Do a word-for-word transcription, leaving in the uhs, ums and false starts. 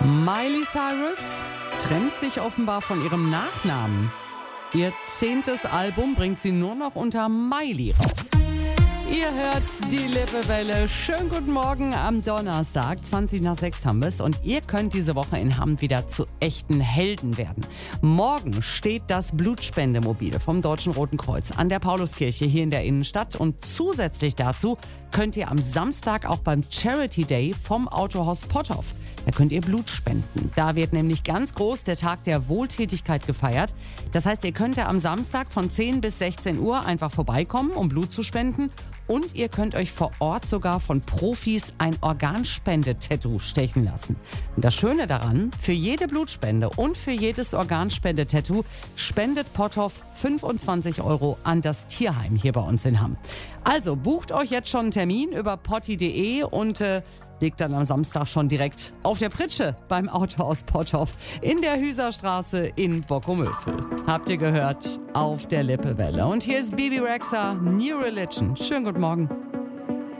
Miley Cyrus trennt sich offenbar von ihrem Nachnamen. Ihr zehntes Album bringt sie nur noch unter Miley raus. Ihr hört die Lippewelle. Schönen guten Morgen am Donnerstag. zwanzig nach sechs haben wir es. Und ihr könnt diese Woche in Hamm wieder zu echten Helden werden. Morgen steht das Blutspendemobil vom Deutschen Roten Kreuz an der Pauluskirche hier in der Innenstadt. Und zusätzlich dazu könnt ihr am Samstag auch beim Charity Day vom Autohaus Potthoff, da könnt ihr Blut spenden. Da wird nämlich ganz groß der Tag der Wohltätigkeit gefeiert. Das heißt, ihr könnt ja am Samstag von zehn bis sechzehn Uhr einfach vorbeikommen, um Blut zu spenden. Und ihr könnt euch vor Ort sogar von Profis ein Organspende-Tattoo stechen lassen. Und das Schöne daran, für jede Blutspende und für jedes Organspende-Tattoo spendet Potthoff fünfundzwanzig Euro an das Tierheim hier bei uns in Hamm. Also bucht euch jetzt schon einen Termin über potti punkt de und äh, legt dann am Samstag schon direkt auf der Pritsche beim Autohaus Potthoff in der Hüserstraße in Bockumövel. Habt ihr gehört? Auf der Lippewelle. Und hier ist Bibi Rexha, New Religion. Schönen guten Morgen.